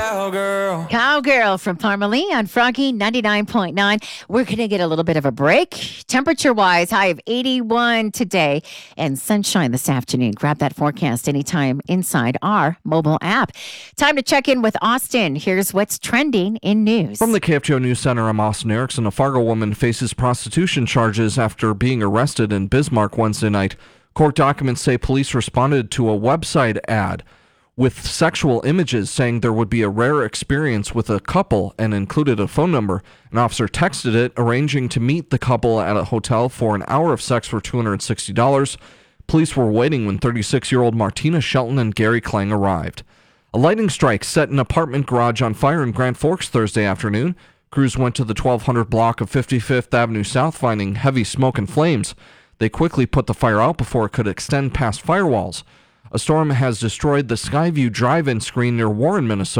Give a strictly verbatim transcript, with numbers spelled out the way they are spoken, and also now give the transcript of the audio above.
Cowgirl. Cowgirl from Parmalee on Froggy ninety-nine point nine. We're going to get a little bit of a break. Temperature-wise, high of eighty-one today and sunshine this afternoon. Grab that forecast anytime inside our mobile app. Time to check in with Austin. Here's what's trending in news. From the K F G O News Center, I'm Austin Erickson. A Fargo woman faces prostitution charges after being arrested in Bismarck Wednesday night. Court documents say police responded to a website ad with sexual images saying there would be a rare experience with a couple and included a phone number. An officer texted it, arranging to meet the couple at a hotel for an hour of sex for two hundred sixty dollars. Police were waiting when thirty-six-year-old Martina Shelton and Gary Klang arrived. A lightning strike set an apartment garage on fire in Grand Forks Thursday afternoon. Crews went to the twelve hundred block of fifty-fifth Avenue South, finding heavy smoke and flames. They quickly put the fire out before it could extend past firewalls. A storm has destroyed the Skyview drive-in screen near Warren, Minnesota.